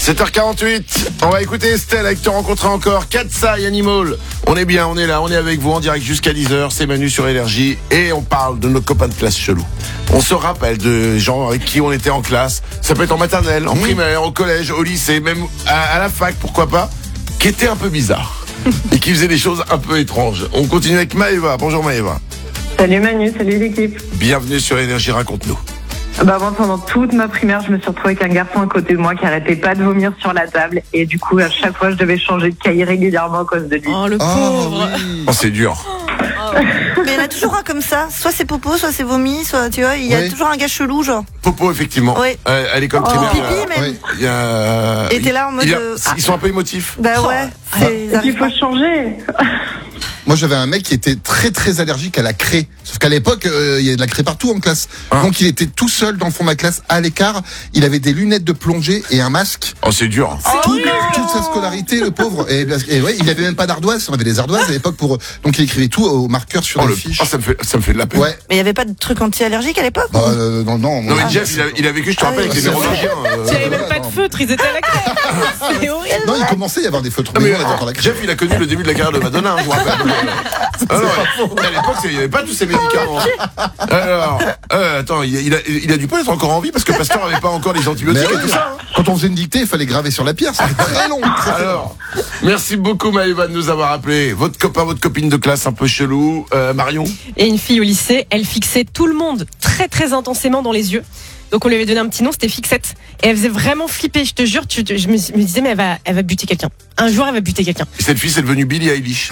7h48, on va écouter Estelle avec Te rencontrer encore. Katsai Animal. On est bien, on est là, on est avec vous en direct jusqu'à 10h. C'est Manu sur Énergie et on parle de nos copains de classe chelous. On se rappelle de gens avec qui on était en classe. Ça peut être en maternelle, en primaire, au collège, au lycée, même à la fac, pourquoi pas, qui étaient un peu bizarres et qui faisaient des choses un peu étranges. On continue avec Maëva. Bonjour Maëva. Salut Manu, salut l'équipe. Bienvenue sur Énergie, raconte-nous. Moi, pendant toute ma primaire, je me suis retrouvée avec un garçon à côté de moi qui arrêtait pas de vomir sur la table. Et du coup, à chaque fois, je devais changer de cahier régulièrement à cause de lui. Oh, le pauvre. Oh, c'est dur. Mais il y en a toujours un comme ça. Soit c'est popo, soit c'est vomi, soit tu vois, il y a toujours un gars chelou, genre. Popo, effectivement. Oui. À l'école primaire. Pipi, même. Il y a... Et t'es là en mode. Ils sont un peu émotifs. Bah ouais. Il faut changer. Moi, j'avais un mec qui était très très allergique à la craie. Sauf qu'à l'époque, il y avait de la craie partout en classe. Donc il était tout seul dans le fond de ma classe, à l'écart. Il avait des lunettes de plongée et un masque. Oh, c'est dur. Toute sa scolarité, le pauvre. Et ouais, il avait même pas d'ardoise. On avait des ardoises à l'époque pour. Donc il écrivait tout au marqueur sur les fiches. Oh, ça me fait de la peine. Ouais. Mais il y avait pas de truc anti-allergique à l'époque Non. Non, mais Jeff, il a vécu, je te rappelle, avec les mérovingiens. Il n'y avait même pas de feutre, ils étaient à la crème. C'est horrible. Non, il commençait à y avoir des feutres. Non, mais, on était encore la craie. Jeff, il a connu le début de la carrière de Madonna, je vous rappelle. À l'époque, il n'y avait pas tous ces médicaments. Alors, attends, il a dû pas être encore en vie parce que Pasteur avait pas encore les antibiotiques et tout ça. Quand on faisait une dictée, il fallait graver sur la pierre. C'était très long. Alors, merci beaucoup Maëva de nous avoir appelé. Votre copain, votre copine de classe un peu chelou, Marion. Et une fille au lycée, elle fixait tout le monde très très intensément dans les yeux. Donc on lui avait donné un petit nom, c'était Fixette. Et elle faisait vraiment flipper, je te jure. Je me disais, mais elle va buter quelqu'un. Un jour, elle va buter quelqu'un. Et cette fille, c'est devenue Billie Eilish.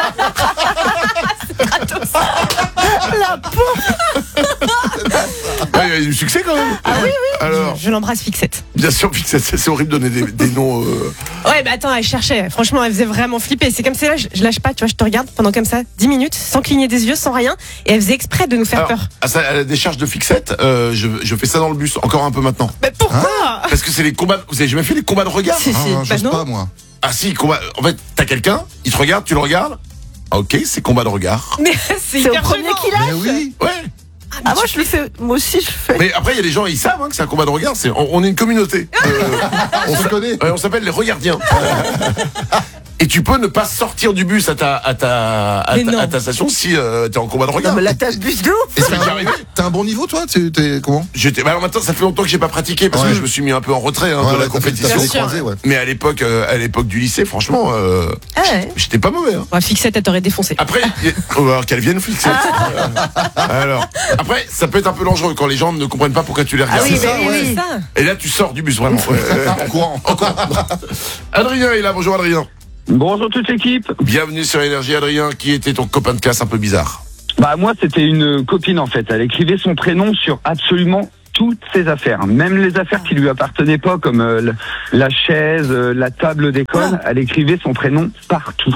La pauvre. Ouais, il y a eu du succès quand même. Ah oui. Alors, Je l'embrasse, Fixette. bien sûr, Fixette, c'est horrible de donner des noms. Ouais, bah attends, elle cherchait. Franchement, elle faisait vraiment flipper. C'est comme ça, là, je lâche pas, tu vois, je te regarde pendant comme ça, 10 minutes, sans cligner des yeux, sans rien. Et elle faisait exprès de nous faire peur. À la décharge de Fixette, je fais ça dans le bus, encore un peu maintenant. Mais pourquoi Parce que c'est les combats. Vous avez jamais fait les combats de regard? Si, si. Non, j'ose non. pas, moi. Ah si, combat. En fait, t'as quelqu'un, il te regarde, tu le regardes. Ok, c'est combat de regard. Mais c'est C'est au hyper premier gênant. qu'il lâche. Mais oui. Ouais. Ah, moi je le fais. Moi aussi je le fais. Mais après, il y a des gens, ils savent que c'est un combat de regard. On est une communauté. On se connaît. On s'appelle les regardiens. Et tu peux ne pas sortir du bus à ta station si t'es en combat de regard. Non, mais là t'abuses de ouf. Et ça m'est déjà arrivé. T'as un bon niveau, toi? T'es comment? Alors maintenant, ça fait longtemps que j'ai pas pratiqué parce que je me suis mis un peu en retrait de la compétition. Bien sûr. Croisé, ouais. Mais à l'époque du lycée, franchement, Ouais. j'étais pas mauvais. Ouais, Fixette, elle t'aurait défoncé. Après, on va voir qu'elle vienne fixer. Alors, après, ça peut être un peu dangereux quand les gens ne comprennent pas pourquoi tu les regardes. Ah oui, C'est ça, mais ouais. oui. Ça. Et là, tu sors du bus, vraiment. En courant. Adrien est là. Bonjour Adrien. Bonjour toute l'équipe. Bienvenue sur Énergie. Adrien, qui était ton copain de classe un peu bizarre? Moi c'était une copine en fait. Elle écrivait son prénom sur absolument toutes ses affaires, même les affaires qui lui appartenaient pas, comme la chaise, la table d'école. Elle écrivait son prénom partout.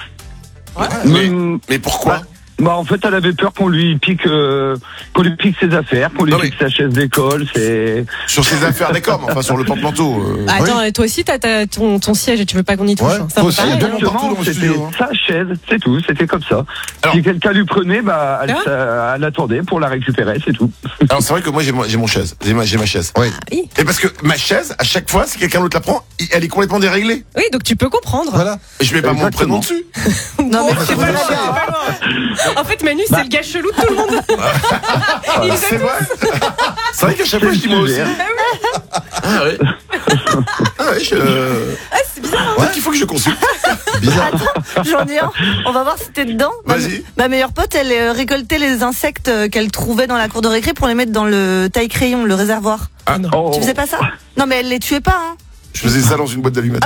Mais pourquoi? En fait, elle avait peur qu'on lui pique ses affaires, qu'on lui Non, pique sa chaise d'école. C'est Sur ses affaires, d'accord, mais enfin sur le porte-manteau. Attends, toi aussi, t'as ton siège et tu veux pas qu'on y touche. Ouais, hein. Ça toi va aussi, pareil, hein. partout exactement, dans le c'était studio, hein. sa chaise, c'est tout, c'était comme ça. Alors- Si quelqu'un lui prenait, elle attendait pour la récupérer, c'est tout. Alors c'est vrai que moi j'ai mon chaise, j'ai ma chaise. Oui. Oui. Et parce que ma chaise, à chaque fois, si quelqu'un d'autre la prend, elle est complètement déréglée. Oui, donc tu peux comprendre. Voilà. Et je mets pas mon prénom Exactement. dessus. Non mais C'est pas loin, c'est pas loin. En fait, Manu, c'est le gars chelou de tout le monde. Il les C'est a vrai. C'est vrai qu'à chaque fois je dis moi aussi. Ah ouais. Ah ouais, c'est bizarre. Peut-être qu'il faut que je consulte. Bizarre. j'en ai un. On va voir si t'es dedans. Vas-y. Ma meilleure pote, elle récoltait les insectes qu'elle trouvait dans la cour de récré pour les mettre dans le taille-crayon, le réservoir. Ah non. Oh. Tu faisais pas ça? Non mais elle les tuait pas, hein. Je faisais ça dans une boîte d'allumettes.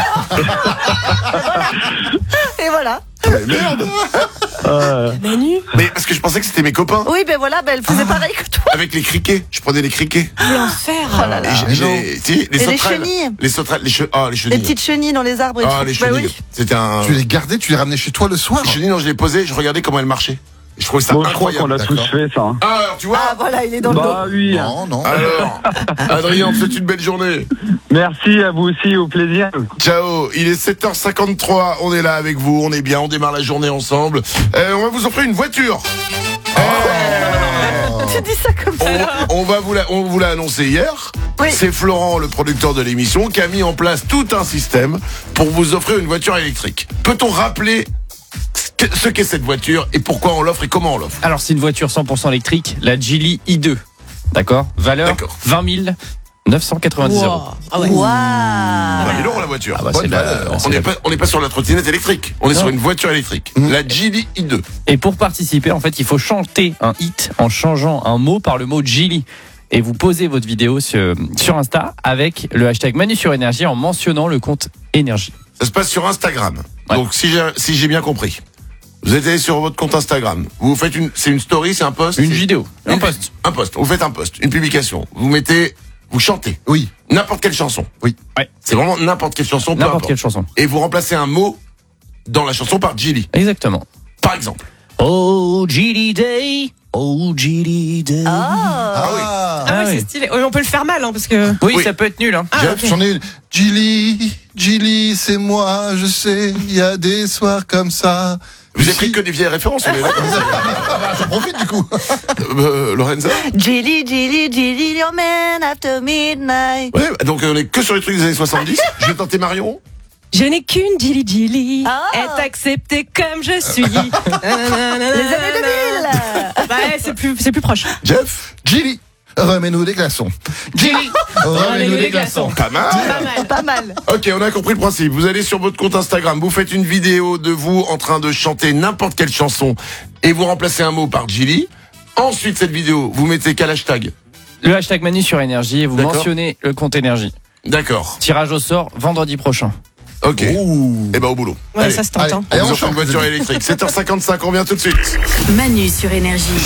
Et voilà. Mais merde. Manu, Mais parce que je pensais que c'était mes copains. Oui, ben voilà, elle faisait pareil que toi. Avec les criquets. Je prenais les criquets. l'enfer. Oh là là. Et si, les Et les sauterelles. chenilles. Les sauterelles. Les Les chenilles. petites chenilles dans les arbres et Ah, tout. les Bah chenilles. oui. C'était un. Tu les gardais, tu les ramenais chez toi le soir? Les chenilles, non, je les posais, je regardais comment elles marchaient. Et je trouvais ça Je crois qu'on incroyable. l'a tous D'accord. fait, ça. hein. Ah, alors tu vois. Ah voilà, il est dans le dos. Oui. Non. Alors, Adrien, on te souhaite une belle journée. Merci à vous aussi, au plaisir. Ciao, il est 7h53, on est là avec vous, on est bien, on démarre la journée ensemble. On va vous offrir une voiture. Tu dit ça comme ça. On vous l'a annoncé hier. Oui. C'est Florent, le producteur de l'émission, qui a mis en place tout un système pour vous offrir une voiture électrique. Peut-on rappeler ce qu'est cette voiture et pourquoi on l'offre et comment on l'offre? Alors, c'est une voiture 100% électrique, la Geely i2. D'accord? Valeur D'accord. 20 990 €. Wow. Ah ouais. Waouh. 20 000 € la voiture. Ah bah, Bonne c'est la- valeur. c'est On n'est la- pas sur la trottinette électrique. On est Non. sur une voiture électrique. La Geely i2. Et pour participer, en fait, il faut chanter un hit en changeant un mot par le mot Geely. Et vous posez votre vidéo sur Insta avec le hashtag Manu sur Énergie en mentionnant le compte Énergie. Ça se passe sur Instagram. Ouais. Donc si j'ai bien compris, vous êtes allé sur votre compte Instagram. Vous faites c'est une story, c'est un post. Une c'est- vidéo, un post. Un post. Vous faites un post, une publication. Vous chantez Oui. n'importe quelle chanson. Oui. Ouais. C'est vraiment n'importe quelle chanson. peu N'importe importe. quelle chanson. Et vous remplacez un mot dans la chanson par Geely. Exactement. Par exemple. Oh, Geely Day. Oh, Geely Day. Ah oui. Ah ouais, oui. c'est stylé. Oui, on peut le faire mal, parce que. Oui, Oui. ça peut être nul. Hein. Ah, Jeff, ok. j'en ai une. Gilly, c'est moi, je sais, il y a des soirs comme ça. Vous avez pris que des vieilles références, on est d'accord. J'en profite du coup. Lorenza. Jelly, your man after midnight. Ouais, donc on est que sur les trucs des années 70. Je vais tenter Marion. Je n'ai qu'une Geely. Ah. Être acceptée comme je suis. Les Les années 2000. Ouais, c'est plus proche. Jeff. Gilly, remets-nous des glaçons. Gilly, remets-nous des glaçons. Pas mal. Pas mal. Pas mal. Ok, on a compris le principe. Vous allez sur votre compte Instagram, vous faites une vidéo de vous en train de chanter n'importe quelle chanson et vous remplacez un mot par Geely. Ensuite, cette vidéo, vous mettez quel hashtag? Le hashtag Manu sur Énergie et vous D'accord. mentionnez le compte Énergie. D'accord. Tirage au sort vendredi prochain. Ok. Et ben au boulot. Ouais, Allez. ça se tente. Allez, hein. On allez, vous on offre une chante. voiture électrique. 7h55, on revient tout de suite. Manu sur Énergie.